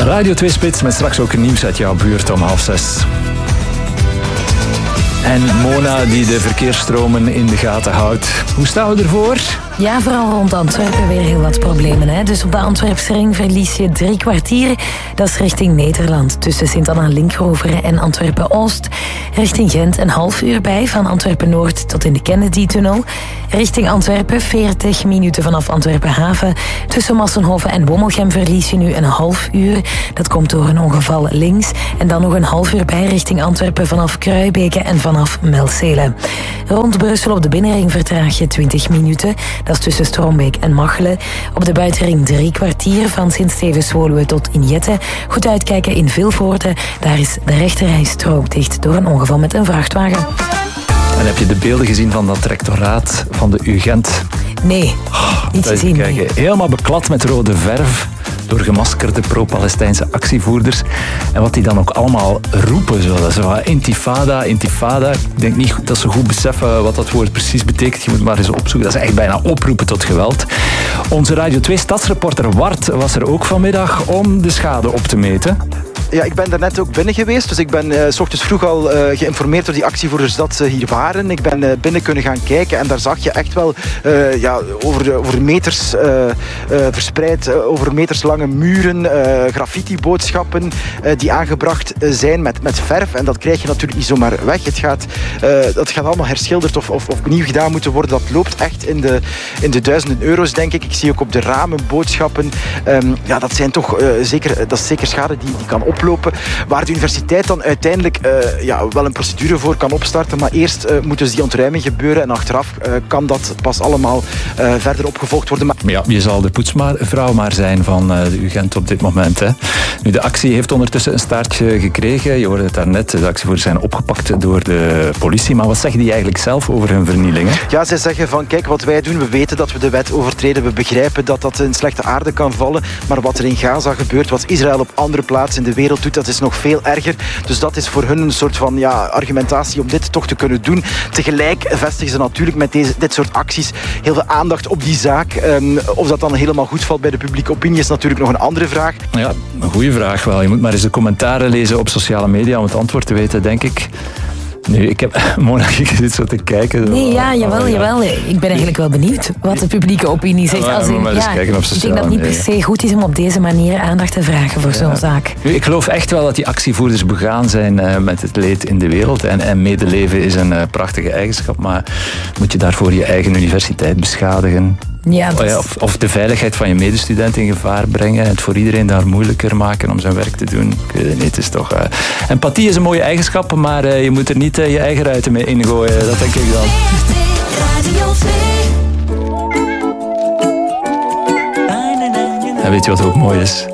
Radio 2 Spits met straks ook nieuws uit jouw buurt om 5:30. En Mona die de verkeersstromen in de gaten houdt. Hoe staan we ervoor? Ja, vooral rond Antwerpen weer heel wat problemen. Hè? Dus op de Antwerpse ring verlies je 3 kwartier. Dat is richting Nederland. Tussen Sint-Anna-Linkroveren en Antwerpen-Oost. Richting Gent een half uur bij. Van Antwerpen-Noord tot in de Kennedy-tunnel. Richting Antwerpen 40 minuten vanaf Antwerpen-Haven. Tussen Massenhoven en Wommelgem verlies je nu een half uur. Dat komt door een ongeval links. En dan nog een half uur bij richting Antwerpen vanaf Kruibeke en vanaf Melcelen. Rond Brussel op de binnenring vertraag je 20 minuten. Dat is tussen Stroombeek en Machelen. Op de buitenring 3 kwartier van Sint-Stevens-Woluwe tot Injette. Goed uitkijken in Vilvoorde. Daar is de rechterrijstrook dicht door een ongeval met een vrachtwagen. En heb je de beelden gezien van dat rectoraat van de UGent? Nee, niet gezien. Nee. Helemaal beklad met rode verf door gemaskerde pro-Palestijnse actievoerders. En wat die dan ook allemaal roepen. Zo van intifada, intifada. Ik denk niet dat ze goed beseffen wat dat woord precies betekent. Je moet maar eens opzoeken. Dat is echt bijna oproepen tot geweld. Onze Radio 2 stadsreporter Wart was er ook vanmiddag om de schade op te meten. Ja, ik ben daarnet ook binnen geweest. Dus ik ben 's ochtends vroeg al geïnformeerd door die actievoerders dat ze hier waren. Ik ben binnen kunnen gaan kijken en daar zag je echt wel over meters verspreid, over meters lange muren, graffiti-boodschappen die aangebracht zijn met verf. En dat krijg je natuurlijk niet zomaar weg. Dat gaat allemaal herschilderd of opnieuw gedaan moeten worden. Dat loopt echt in de duizenden euro's, denk ik. Ik zie ook op de ramen boodschappen. Dat zijn toch dat is zeker schade die kan oplopen. Waar de universiteit dan uiteindelijk wel een procedure voor kan opstarten. Maar eerst moet dus die ontruiming gebeuren. En achteraf kan dat pas allemaal verder opgevolgd worden. Maar ja, je zal de poetsvrouw maar zijn van de UGent op dit moment. Hè. Nu, de actie heeft ondertussen een staartje gekregen. Je hoorde het daarnet. De actievoerders zijn opgepakt door de politie. Maar wat zeggen die eigenlijk zelf over hun vernielingen? Ja, zij zeggen van kijk, wat wij doen, we weten dat we de wet overtreden. We begrijpen dat dat in slechte aarde kan vallen. Maar wat er in Gaza gebeurt, wat Israël op andere plaatsen in de wereld doet, dat is nog veel erger. Dus dat is voor hun een soort van argumentatie om dit toch te kunnen doen. Tegelijk vestigen ze natuurlijk met dit soort acties heel veel aandacht op die zaak. Of dat dan helemaal goed valt bij de publieke opinie is natuurlijk nog een andere vraag. Ja, een goede vraag wel. Je moet maar eens de commentaren lezen op sociale media om het antwoord te weten, denk ik. Nu, ik heb Mona, je zit zo te kijken. Nee, jawel. Ik ben eigenlijk wel benieuwd wat de publieke opinie zegt. Ik denk dat het niet per se goed is om op deze manier aandacht te vragen voor zo'n zaak. Nu, ik geloof echt wel dat die actievoerders begaan zijn met het leed in de wereld. En medeleven is een prachtige eigenschap, maar moet je daarvoor je eigen universiteit beschadigen? Ja, of de veiligheid van je medestudent in gevaar brengen. Het voor iedereen daar moeilijker maken om zijn werk te doen. Ik weet het niet, het is toch... Empathie is een mooie eigenschap, maar je moet er niet je eigen ruiten mee ingooien. Dat denk ik dan. En weet je wat ook mooi is?